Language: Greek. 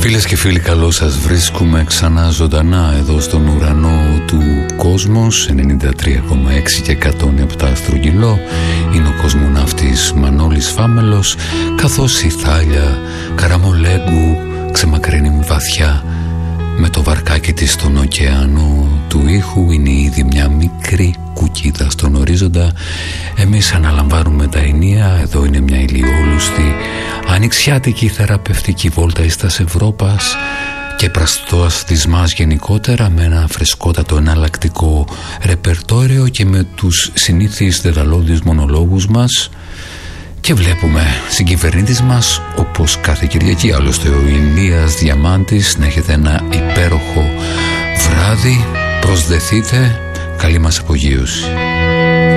Φίλες και φίλοι, καλώς σας βρίσκουμε ξανά ζωντανά εδώ στον ουρανό του Κόσμος 93,6 και 107 στρογγυλό. Είναι ο κοσμοναύτης Μανώλης Φάμελος, καθώς η Θάλια Καραμολέγκου ξεμακραίνει βαθιά με το βαρκάκι της στον ωκεανό του ήχου. Είναι ήδη μια μικρή κουκίδα στον ορίζοντα. Εμείς αναλαμβάνουμε τα ενία. Εδώ είναι μια ηλιόλουστη ανοιξιάτικη θεραπευτική βόλτα εις τας Ευρώπας και πραστός της μας γενικότερα, με ένα φρεσκότατο εναλλακτικό ρεπερτόριο και με τους συνήθεις δεδαλώδεις μονολόγους μας. Και βλέπουμε συγκυβερνήτης μας, όπως κάθε Κυριακή άλλωστε, ο Ηλίας Διαμάντης, να έχετε ένα υπέροχο βράδυ. Προσδεθείτε. Καλή μας απογείωση.